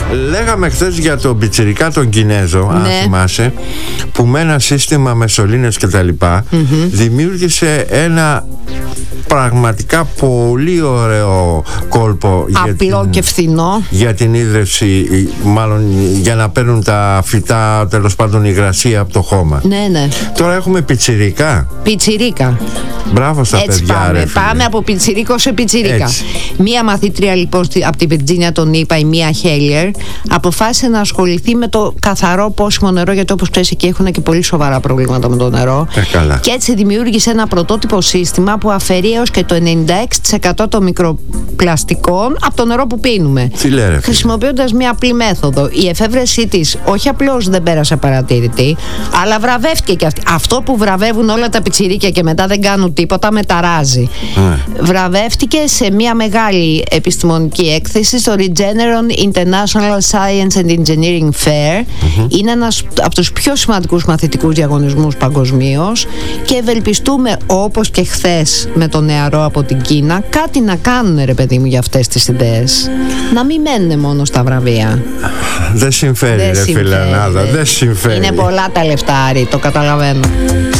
Λέγαμε χθες για τον πιτσιρικά τον Κινέζο, αν θυμάσαι, που με ένα σύστημα με σωλήνες και τα λοιπά δημιούργησε ένα πραγματικά πολύ ωραίο κόλπο. Απλό και φθηνό. Για την ίδρυυση, μάλλον για να παίρνουν τα φυτά, τέλος πάντων, υγρασία από το χώμα. Ναι. Τώρα έχουμε πιτσιρικά. Μπράβο στα παιδιά, πάμε από πιτσιρίκο σε πιτσιρίκα. Μία μαθήτρια λοιπόν από την Βιρτζίνια, τον είπα, η Μία Χέλιερ, αποφάσισε να ασχοληθεί με το καθαρό πόσιμο νερό, γιατί όπως ξέρεις εκεί έχουν και πολύ σοβαρά προβλήματα με το νερό. Και έτσι δημιούργησε ένα πρωτότυπο σύστημα που αφαιρεί έως και το 96% των μικροπλαστικών από το νερό που πίνουμε, χρησιμοποιώντας μία απλή μέθοδο. Η εφεύρεσή της όχι απλώς δεν πέρασε παρατήρητη, αλλά βραβεύτηκε και αυτή. Αυτό που βραβεύουν όλα τα πιτσιρίκια και μετά δεν κάνουν τίποτα, με ταράζει. Βραβεύτηκε σε μια μεγάλη επιστημονική έκθεση στο Regeneron International Science and Engineering Fair. Είναι ένας από τους πιο σημαντικούς μαθητικούς διαγωνισμούς παγκοσμίως και ευελπιστούμε, όπως και χθες με τον νεαρό από την Κίνα, κάτι να κάνουν, ρε παιδί μου, για αυτές τις ιδέες. Να μην μένουν μόνο στα βραβεία. Δεν συμφέρει, ρε φιλενάδα, δεν συμφέρει. Είναι πολλά τα λεφτά, Άρη, το καταλαβαίνω.